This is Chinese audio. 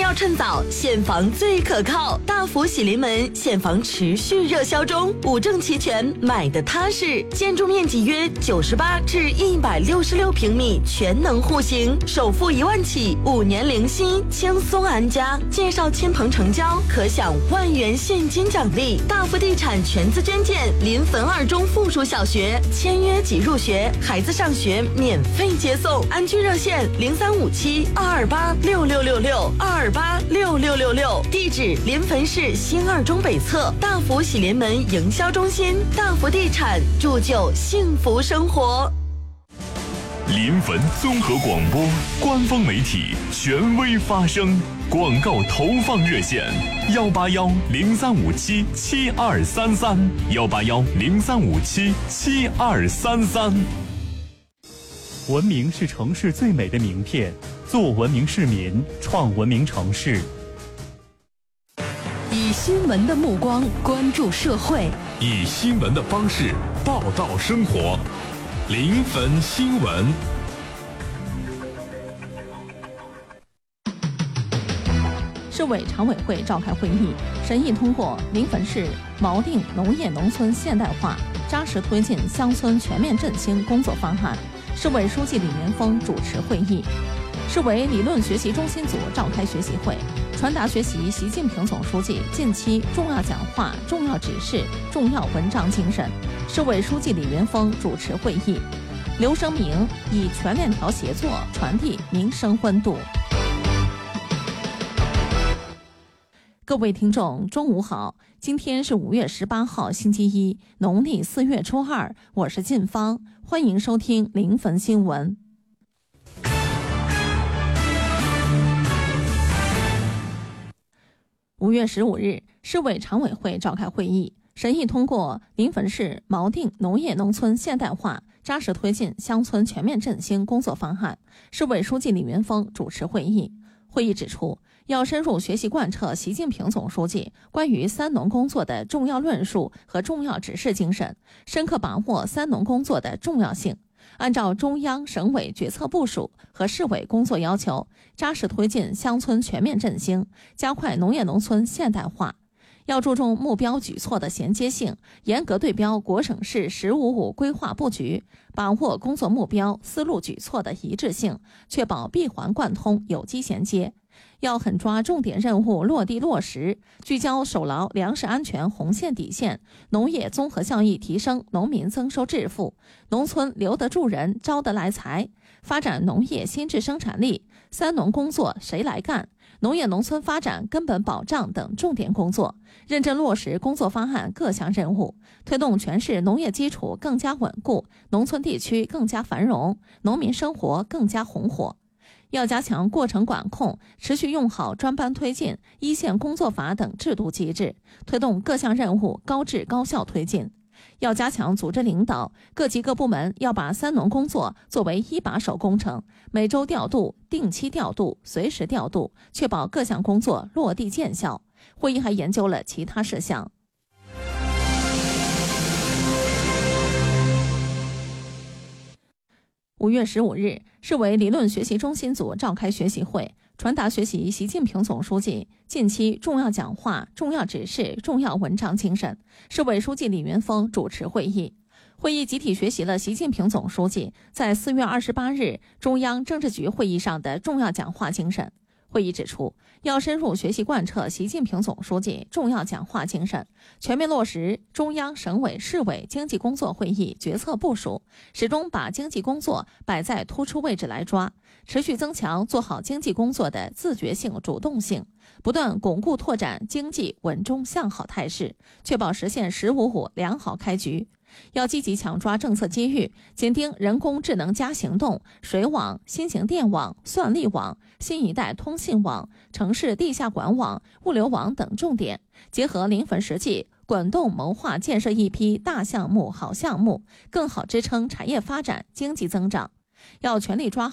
要趁早，现房最可靠。大福喜临门，现房持续热销中，五证齐全，买的踏实。建筑面积约98至166平米，全能户型，首付1万起，5年零息，轻松安家。介绍亲朋成交，可享万元现金奖励。大福地产全资捐建，临汾2中附属小学，签约即入学，孩子上学免费接送。安居热线0357-228-6666，228-6666。地址：临汾市新2中北侧大福喜临门营销中心。大福地产，铸就幸福生活。 临汾综合广播官方媒体，权威发声。广告投放热线：181-0357-7233，181-0357-7233。 文明是城市最美的名片，做文明市民，创文明城市。 以新闻的目光关注社会， 以新闻的方式报道生活。临汾新闻。 市委常委会召开会议，审议通过临汾市锚定农业农村现代化，扎实推进乡村全面振兴工作方案。市委书记李元峰主持会议。市委理论学习中心组召开学习会，传达学习习近平总书记近期重要讲话、重要指示、重要文章精神。市委书记李元峰主持会议。刘生明以全链条协作传递民生温度。各位听众，中午好！今天是5月18号，星期一，农历4月初2，我是晋芳，欢迎收听临汾新闻。5月15日，市委常委会召开会议，审议通过临汾市锚定农业农村现代化，扎实推进乡村全面振兴工作方案。市委书记李元峰主持会议。会议指出，要深入学习贯彻习近平总书记关于三农工作的重要论述和重要指示精神，深刻把握三农工作的重要性，按照中央省委决策部署和市委工作要求，扎实推进乡村全面振兴，加快农业农村现代化。要注重目标举措的衔接性，严格对标国省市“15+5”规划布局，把握工作目标、思路举措的一致性，确保闭环贯通、有机衔接。要狠抓重点任务落地落实，聚焦守牢粮食安全红线底线，农业综合效益提升，农民增收致富，农村留得住人，招得来财，发展农业新质生产力，三农工作谁来干？农业农村发展根本保障等重点工作，认真落实工作方案各项任务，推动全市农业基础更加稳固，农村地区更加繁荣，农民生活更加红火。要加强过程管控，持续用好专班推进、一线工作法等制度机制，推动各项任务高质高效推进。要加强组织领导，各级各部门要把三农工作作为一把手工程，每周调度、定期调度、随时调度，确保各项工作落地见效。会议还研究了其他事项。5月15日，市委理论学习中心组召开学习会，传达学习习近平总书记近期重要讲话、重要指示、重要文章精神。市委书记李元峰主持会议。会议集体学习了习近平总书记在4月28日中央政治局会议上的重要讲话精神。会议指出，要深入学习贯彻习近平总书记重要讲话精神，全面落实中央省委市委经济工作会议决策部署，始终把经济工作摆在突出位置来抓，持续增强做好经济工作的自觉性、主动性，不断巩固拓展经济稳中向好态势，确保实现“15+5”良好开局。要积极抢抓政策机遇，紧盯人工智能加行动、水网、新型电网、算力网、新一代通信网、城市地下管网、物流网等重点，结合临汾实际，滚动谋划建设一批大项目、好项目，更好支撑产业发展、经济增长。要全力抓